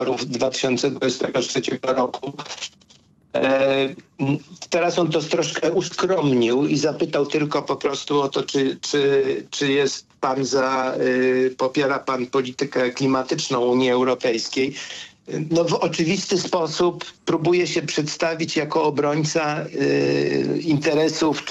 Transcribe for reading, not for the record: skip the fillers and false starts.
wyborów 2023 roku. Teraz on to troszkę uskromnił i zapytał tylko po prostu o to, czy jest pan popiera pan politykę klimatyczną Unii Europejskiej. No, w oczywisty sposób próbuje się przedstawić jako obrońca interesów czy